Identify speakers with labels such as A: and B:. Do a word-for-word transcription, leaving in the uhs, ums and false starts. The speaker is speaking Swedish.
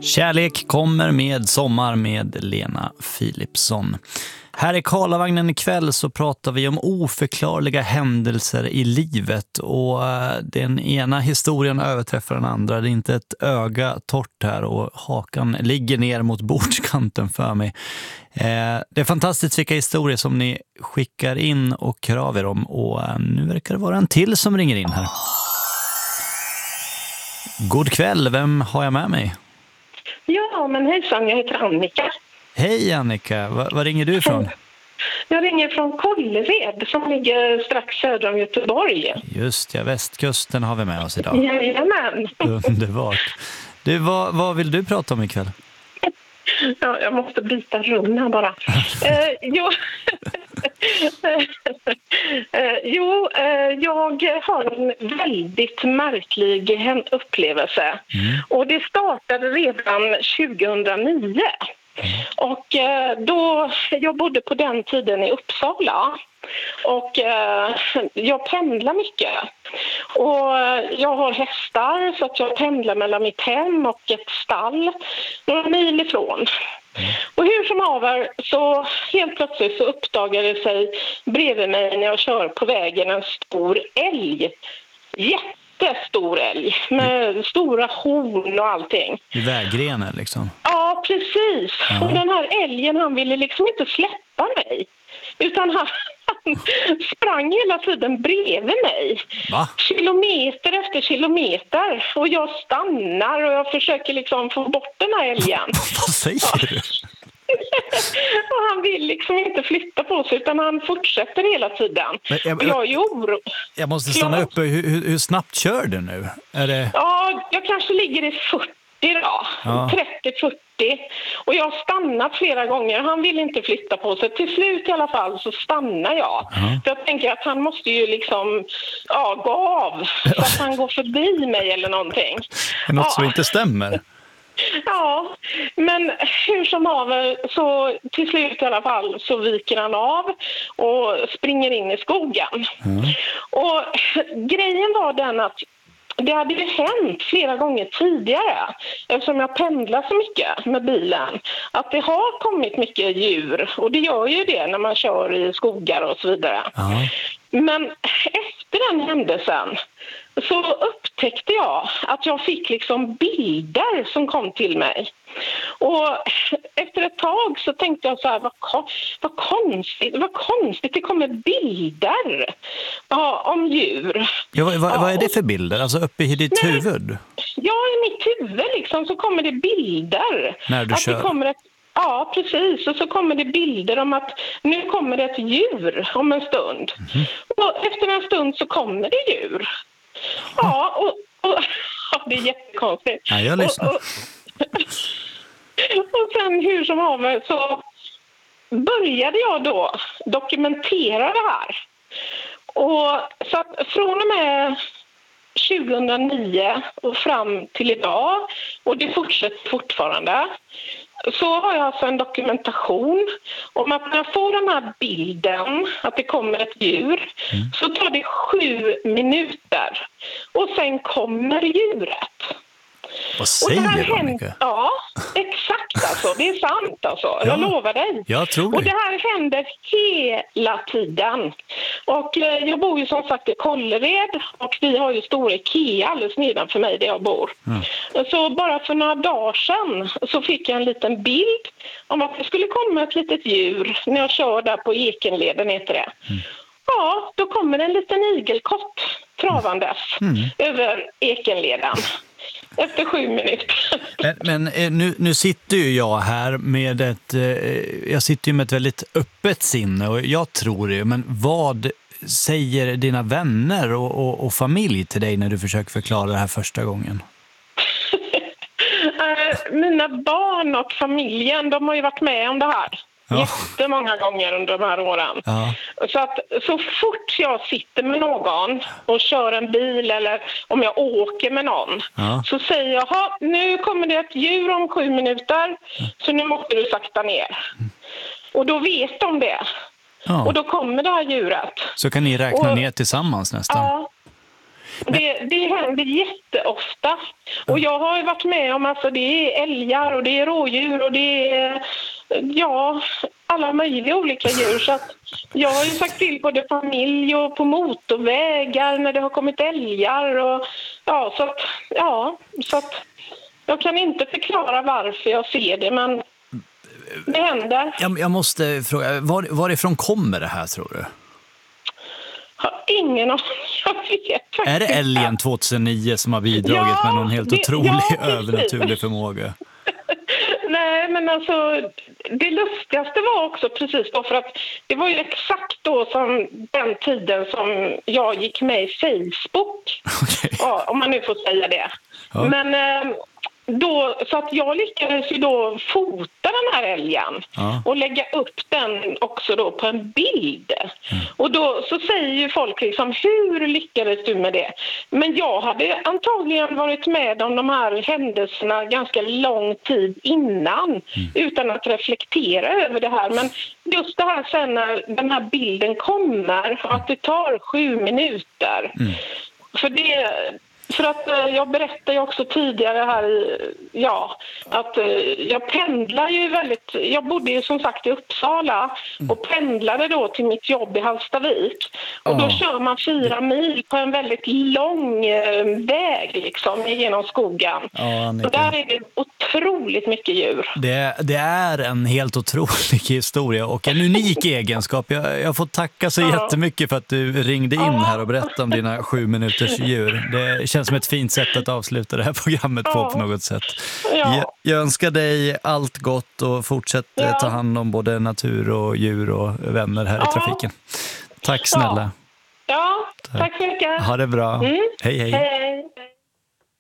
A: Kärlek kommer med sommar med Lena Philipsson. Här i Karlavagnen ikväll så pratar vi om oförklarliga händelser i livet och den ena historien överträffar den andra. Det är inte ett öga torrt här och hakan ligger ner mot bordskanten för mig. Det är fantastiskt vilka historier som ni skickar in och hör av er om, och nu verkar det vara en till som ringer in här. God kväll, vem har jag med mig?
B: Ja, men hejsan, jag heter Annika.
A: Hej Annika, var, var ringer du ifrån?
B: Jag ringer från Kållered som ligger strax söder om Göteborg.
A: Just ja, västkusten har vi med oss idag.
B: Jajamän.
A: Underbart. Du, vad, vad vill du prata om ikväll?
B: Ja, jag måste byta rum här bara. eh, jo, eh, jo eh, jag har en väldigt märklig upplevelse. Mm. Och det startade redan tjugohundranio. Mm. Och eh, då, jag bodde på den tiden i Uppsala. Och eh, jag pendlar mycket. Och jag har hästar så att jag pendlar mellan mitt hem och ett stall några mil ifrån. Mm. Och hur som haver så helt plötsligt så uppdagade det sig bredvid mig när jag kör på vägen en stor älg. Jättestor älg med stora horn och allting.
A: I vägrenen liksom?
B: Ja, precis. Ja. Och den här älgen, han ville liksom inte släppa mig. Utan han, han sprang hela tiden bredvid mig.
A: Va?
B: Kilometer efter kilometer. Och jag stannar och jag försöker liksom få bort den här älgen.
A: Vad säger du?
B: Och han vill liksom inte flytta på sig utan han fortsätter hela tiden. Men jag, jag, jag är ju oro.
A: Jag måste stanna uppe. Hur, hur, hur snabbt kör du nu? Är det...
B: Ja, jag kanske ligger i fyrtio då. Ja. trettio fyrtio. Och jag har stannat flera gånger. Han vill inte flytta på sig. Till slut i alla fall så stannar jag. Ja. För jag tänker att han måste ju liksom ja, gå av. Så att han går förbi mig eller någonting.
A: Det är något
B: ja.
A: som inte stämmer.
B: Ja, men hur som haver så till slut i alla fall så viker han av och springer in i skogen. Mm. Och grejen var den att det hade ju hänt flera gånger tidigare eftersom jag pendlar så mycket med bilen att det har kommit mycket djur och det gör ju det när man kör i skogar och så vidare. Mm. Men efter den händelsen så upptäckte jag att jag fick liksom bilder som kom till mig. Och efter ett tag så tänkte jag så här, vad, vad konstigt, vad konstigt, det kommer bilder ja, om djur.
A: Ja, vad, vad, vad är det för bilder? Alltså uppe i ditt Nej, huvud?
B: Ja, i mitt huvud liksom så kommer det bilder.
A: När du
B: att
A: kör?
B: Det kommer ett Ja, precis. Och så kommer det bilder om att nu kommer det ett djur om en stund. Mm. Och efter en stund så kommer det djur. Ja, och, och ja, det är jättekonstigt.
A: Ja, jag lyssnar.
B: Och, och, och sen hur som haver så började jag då dokumentera det här. Och så att från och med tjugohundranio och fram till idag, och det fortsätter fortfarande, så har jag alltså en dokumentation om att när jag får den här bilden att det kommer ett djur mm. så tar det sju minuter och sen kommer djuret.
A: Vad säger du, Monica?
B: Ja, exakt alltså. Det är sant alltså. Ja, jag lovar dig.
A: Jag tror det.
B: Och det här händer hela tiden. Och eh, jag bor ju som sagt i Kållered och vi har ju stora Ikea alldeles nedanför mig där jag bor. Mm. Så bara för några dagar sedan så fick jag en liten bild om att det skulle komma ett litet djur när jag kör där på Ekenleden heter det. Mm. Ja, då kommer en liten igelkott travandes mm. över Ekenleden. Efter sju minuter.
A: Men, men nu, nu sitter ju jag här med ett, jag sitter ju med ett väldigt öppet sinne och jag tror det, men vad säger dina vänner och, och, och familj till dig när du försöker förklara det här första gången?
B: Mina barn och familjen, de har ju varit med om det här. Ja. Jättemånga gånger under de här åren. Ja. Så att så fort jag sitter med någon och kör en bil eller om jag åker med någon ja. Så säger jag, nu kommer det ett djur om sju minuter så nu måste du sakta ner. Mm. Och då vet de det. Ja. Och då kommer det här djuret.
A: Så kan ni räkna och, ner tillsammans nästan.
B: Ja. Det, det händer jätteofta. Och jag har ju varit med om, alltså det är älgar och det är rådjur och det är, ja, alla möjliga olika djur. Så att jag har ju sagt till både familj och på motorvägar när det har kommit älgar. Och, ja, så att, ja, så att jag kan inte förklara varför jag ser det, men det händer.
A: Jag, jag måste fråga, var, varifrån kommer det här tror du?
B: Jag har ingen aning, jag vet faktiskt.
A: Är det älgen tjugohundranio som har bidragit ja, med någon helt det, otrolig ja, övernaturlig förmåga?
B: Nej, men alltså det lustigaste var också precis då, för att det var ju exakt då som den tiden som jag gick med i Facebook. Okay. Ja, om man nu får säga det. Ja. Men då, så att jag lyckades ju då fota den här älgen ja. och lägga upp den också då på en bild. Mm. Och då så säger ju folk liksom, hur lyckades du med det? Men jag hade antagligen varit med om de här händelserna ganska lång tid innan mm. utan att reflektera över det här. Men just det här sen när den här bilden kommer, att det tar sju minuter. Mm. För det... För att eh, jag berättade ju också tidigare här i, ja, att eh, jag pendlar ju väldigt, jag bodde ju som sagt i Uppsala och pendlade då till mitt jobb i Hallstavik. Och oh. då kör man fyra mil på en väldigt lång eh, väg liksom genom skogen. Oh, och där är det otroligt mycket djur.
A: Det, det är en helt otrolig historia och en unik egenskap. Jag, jag får tacka så oh. jättemycket för att du ringde in oh. här och berättade om dina sju minuters djur. Det känns som ett fint sätt att avsluta det här programmet på ja. på något sätt. Ja. Jag, jag önskar dig allt gott och fortsätt ja. ta hand om både natur och djur och vänner här ja. i trafiken. Tack snälla.
B: Ja, ja. Tack. tack så mycket.
A: Ha det bra. Mm. Hej hej. hej.